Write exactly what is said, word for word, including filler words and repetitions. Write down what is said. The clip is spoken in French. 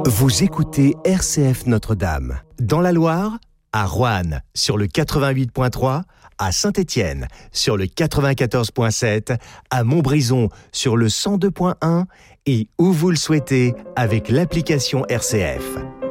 Vous écoutez R C F Notre-Dame. Dans la Loire, à Roanne, sur le quatre-vingt-huit point trois, à Saint-Étienne, sur le quatre-vingt-quatorze point sept, à Montbrison, sur le cent deux point un et où vous le souhaitez avec l'application R C F.